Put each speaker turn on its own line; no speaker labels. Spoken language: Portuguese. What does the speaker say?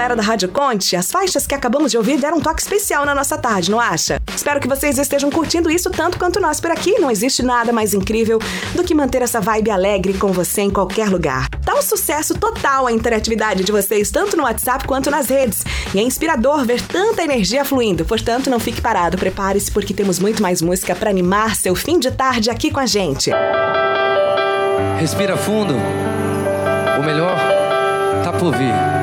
galera da Rádio Conte, as faixas que acabamos de ouvir deram um toque especial na nossa tarde, não acha? Espero que vocês estejam curtindo isso tanto quanto nós por aqui. Não existe nada mais incrível do que manter essa vibe alegre com você em qualquer lugar. Tá um sucesso total a interatividade de vocês, tanto no WhatsApp quanto nas redes. E é inspirador ver tanta energia fluindo. Portanto, não fique parado, prepare-se porque temos muito mais música para animar seu fim de tarde aqui com a gente.
Respira fundo. O melhor tá por vir.